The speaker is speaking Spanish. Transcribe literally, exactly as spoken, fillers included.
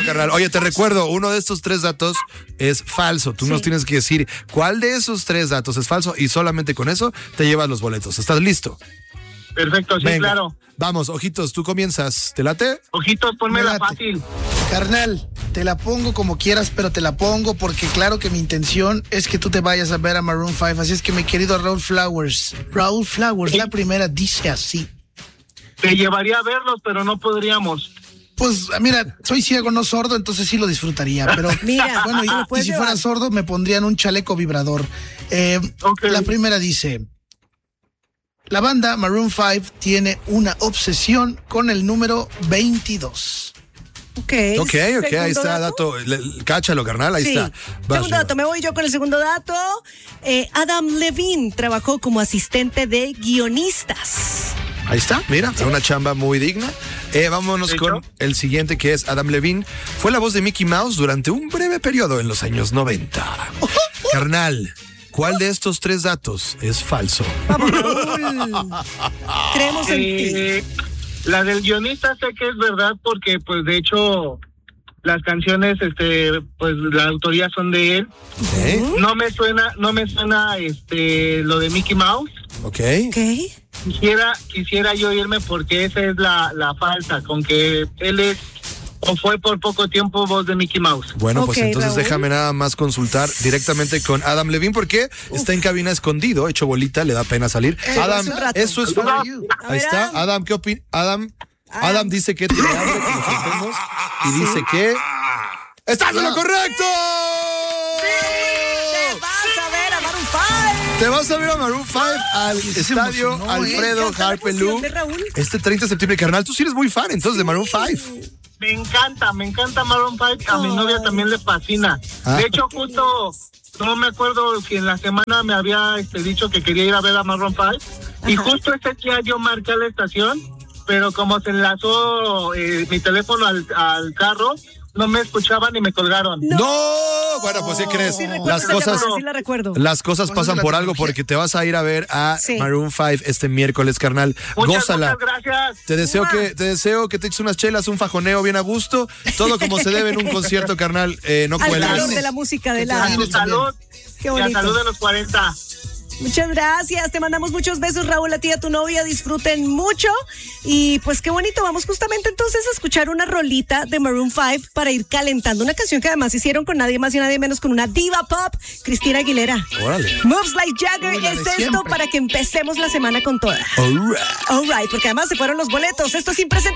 carnal. Oye, te recuerdo, uno de estos tres datos es falso. Tú sí. nos tienes que decir cuál de esos tres datos es falso y solamente con eso te llevas los boletos. ¿Estás listo? Perfecto, sí, Venga. claro. Vamos, Ojitos, tú comienzas. ¿Te late? Ojitos, ponmela fácil. Carnal, te la pongo como quieras, pero te la pongo porque claro que mi intención es que tú te vayas a ver a Maroon cinco. Así es que mi querido Raúl Flowers, Raúl Flowers, ¿Sí? la primera dice así. Te llevaría a verlos, pero no podríamos. Pues mira, soy ciego, no sordo, entonces sí lo disfrutaría. Pero mira, bueno, y, y si fuera sordo me pondrían un chaleco vibrador. Eh, okay. La primera dice: la banda Maroon cinco tiene una obsesión con el número veintidós. Ok, ok, ok, ahí está, dato, dato le, cáchalo, carnal, ahí sí. está. Vas, segundo dato, me voy yo con el segundo dato. Eh, Adam Levine trabajó como asistente de guionistas. Ahí está, mira, sí. una chamba muy digna. Eh, vámonos con el siguiente, que es Adam Levine. Fue la voz de Mickey Mouse durante un breve periodo en los años noventa. Carnal, ¿cuál de estos tres datos es falso? Vamos, Raúl. Creemos en eh, ti. La del guionista sé que es verdad porque, pues, de hecho, las canciones, este, pues, la autoría son de él. Okay. No me suena, no me suena, este, lo de Mickey Mouse. Ok. Okay. Quisiera, quisiera yo irme porque esa es la, la falta, con que él es o fue por poco tiempo voz de Mickey Mouse. Bueno, okay, pues entonces Raúl. déjame nada más consultar directamente con Adam Levine porque Uf. está en cabina escondido, hecho bolita, le da pena salir. Eh, Adam, eso es para Ahí está, Adam, ¿qué opinas? Adam, ah. Adam dice que tiene hambre, que nos sentemos, y ¿Sí? dice que ¡estás en lo correcto! Te vas a ver a Maroon cinco al estadio emocionó, Alfredo ¿eh? Harpelú este treinta de septiembre, carnal. Tú sí eres muy fan entonces sí. de Maroon cinco. Me encanta, me encanta Maroon cinco. A oh. mi novia también le fascina. Ah. De hecho, justo, no me acuerdo si en la semana me había este, dicho que quería ir a ver a Maroon cinco. Ajá. Y justo ese día yo marqué a la estación, pero como se enlazó eh, mi teléfono al, al carro, no me escuchaban y me colgaron. ¡No! no bueno, pues, ¿qué crees? Sí, las cosas, sí la recuerdo. Las cosas pasan por algo porque te vas a ir a ver a sí. Maroon cinco este miércoles, carnal. Muchas, Gózala. Muchas gracias. Te deseo que te deseo que te eches unas chelas, un fajoneo bien a gusto, todo como se debe en un concierto, carnal. Eh, no cuelgues. Al de la música de la. Salud. Qué bonito. Y a salud de los cuarenta. Muchas gracias, te mandamos muchos besos, Raúl, a ti y a tu novia, disfruten mucho y pues qué bonito, vamos justamente entonces a escuchar una rolita de Maroon cinco para ir calentando, una canción que además hicieron con nadie más y nadie menos con una diva pop, Cristina Aguilera. Órale. Moves Like Jagger es esto siempre. Para que empecemos la semana con toda. All right. All right, porque además se fueron los boletos, esto es Impresentable.